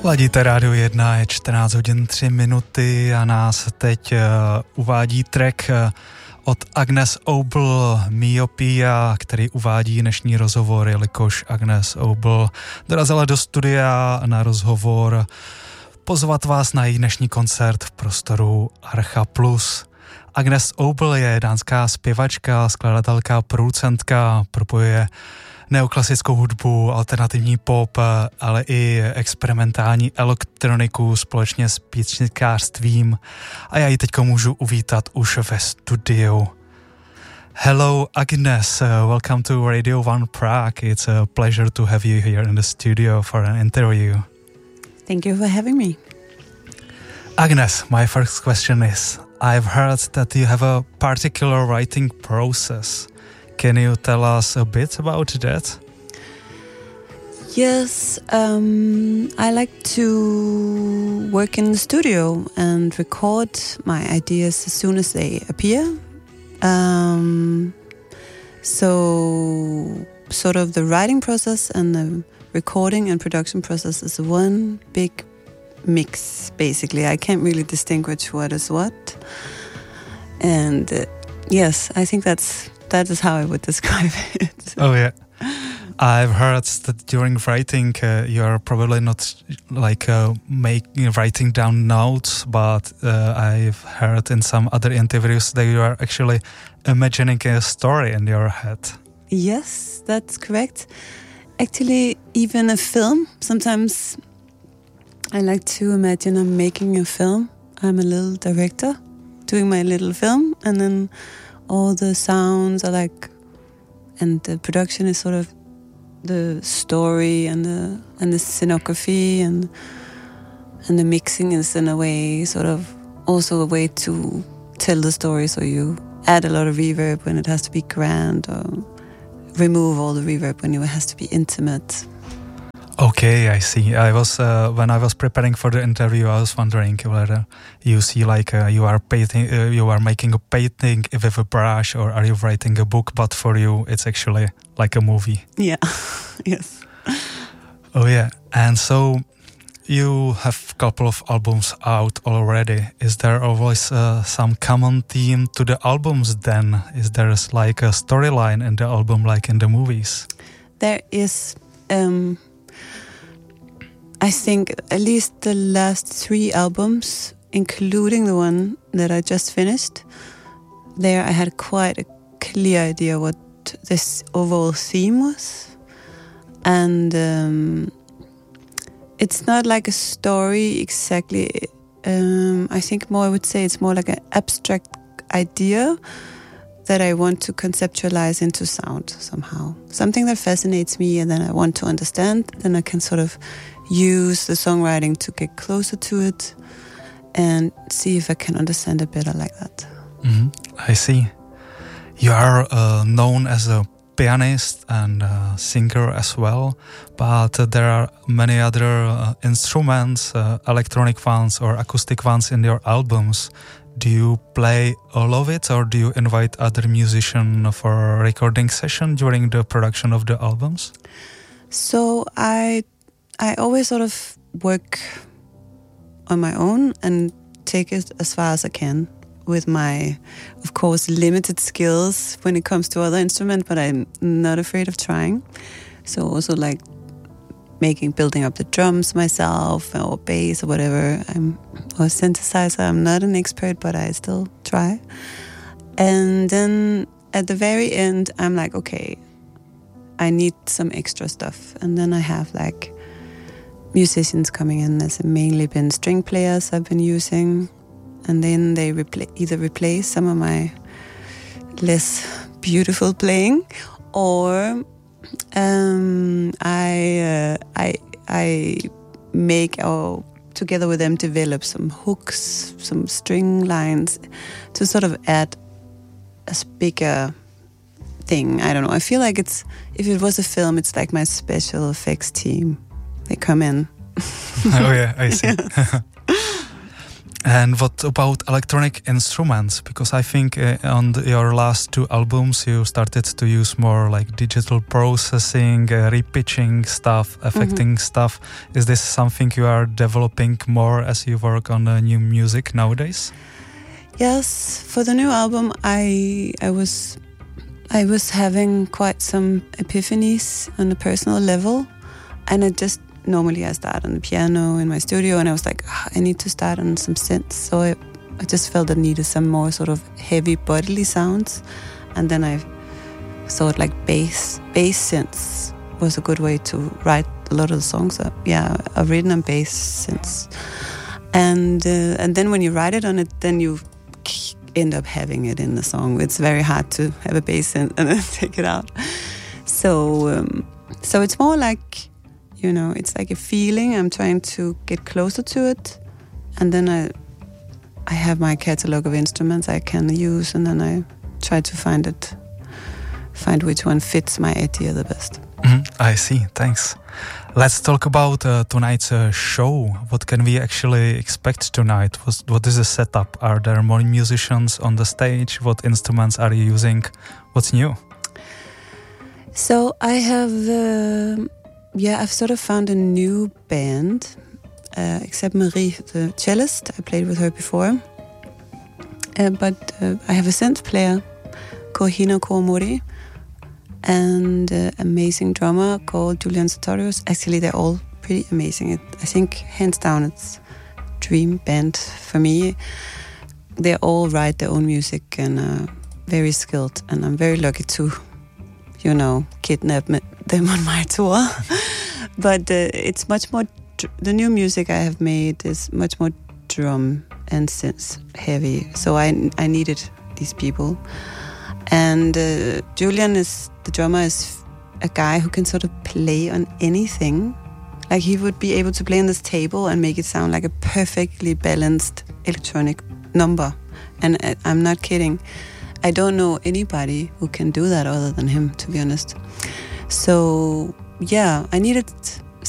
Ladíte Rádio 1, je 14 hodin 3 minuty a nás teď uvádí track od Agnes Obel Myopia, který uvádí dnešní rozhovor, jelikož Agnes Obel dorazila do studia na rozhovor pozvat vás na její dnešní koncert v prostoru Archa Plus. Agnes Obel je dánská zpěvačka, skladatelka, producentka, propojuje neoklasickou hudbu, alternativní pop, ale i experimentální elektroniku společně s písničkářstvím a já ji teďko můžu uvítat už ve studiu. Hello Agnes, welcome to Radio 1 Prague. It's a pleasure to have you here in the studio for an interview. Thank you for having me. Agnes, my first question is, I've heard that you have a particular writing process. Can you tell us a bit about that? Yes, I like to work in the studio and record my ideas as soon as they appear. So sort of the writing process and the recording and production process is one big mix, basically. I can't really distinguish what is what. And yes, I think that is how I would describe it. Oh yeah, I've heard that during writing you're probably not like writing down notes, but I've heard in some other interviews that you are actually imagining a story in your head. Yes, that's correct. Actually, even a film, sometimes I like to imagine I'm making a film. I'm a little director doing my little film, and then all the sounds are like, and the production is sort of the story and the scenography and the mixing is in a way sort of also a way to tell the story. So you add a lot of reverb when it has to be grand, or remove all the reverb when it has to be intimate. Okay, I see. I was when I was preparing for the interview, I was wondering whether you see like you are painting, you are making a painting with a brush, or are you writing a book? But for you, it's actually like a movie. Yeah. Yes. Oh yeah, and so you have a couple of albums out already. Is there always some common theme to the albums? Then is there like a storyline in the album, like in the movies? There is. I think at least the last 3 albums, including the one that I just finished, there I had quite a clear idea what this overall theme was. And it's not like a story exactly. I think more I would say it's more like an abstract idea that I want to conceptualize into sound somehow. Something that fascinates me and then I want to understand, then I can sort of use the songwriting to get closer to it and see if I can understand it better like that. Mm-hmm. I see. You are known as a pianist and a singer as well, but there are many other instruments, electronic ones or acoustic ones in your albums. Do you play all of it, or do you invite other musicians for a recording session during the production of the albums? So I always sort of work on my own and take it as far as I can with my, of course, limited skills when it comes to other instruments, but I'm not afraid of trying. So also like building up the drums myself or bass or whatever, or synthesizer. I'm not an expert, but I still try. And then at the very end, I'm like, okay, I need some extra stuff. And then I have like musicians coming in. There's mainly been string players I've been using. And then they either replace some of my less beautiful playing, or I make, or together with them develop some hooks, some string lines to sort of add a bigger thing. I don't know. I feel like if it was a film, it's like my special effects team. They come in. Oh yeah, I see. Yes. And what about electronic instruments? Because I think on your last 2 albums you started to use more like digital processing, repitching stuff, affecting stuff. Is this something you are developing more as you work on new music nowadays? Yes, for the new album I was having quite some epiphanies on a personal level, and normally I start on the piano in my studio, and I was like, I need to start on some synths. So I just felt I needed some more sort of heavy bodily sounds. And then I thought like bass synths was a good way to write a lot of the songs. I've written on bass synths. And then when you write it on it, then you end up having it in the song. It's very hard to have a bass synth and then take it out. So it's more like, it's like a feeling. I'm trying to get closer to it, and then I have my catalog of instruments I can use, and then I try to find which one fits my idea the best. I see, thanks. Let's talk about tonight's show. What can we actually expect tonight? What is the setup? Are there more musicians on the stage? What instruments are you using? What's new? So I have... I've sort of found a new band, except Marie, the cellist. I played with her before. But I have a synth player called Hina Koromori and an amazing drummer called Julian Sartorius. Actually, they're all pretty amazing. I think, hands down, it's a dream band for me. They all write their own music and very skilled. And I'm very lucky to, kidnap them on my tour. But it's much more... The new music I have made is much more drum and synth heavy. So I needed these people. And Julian, the drummer, is a guy who can sort of play on anything. Like he would be able to play on this table and make it sound like a perfectly balanced electronic number. And I'm not kidding. I don't know anybody who can do that other than him, to be honest. So, I needed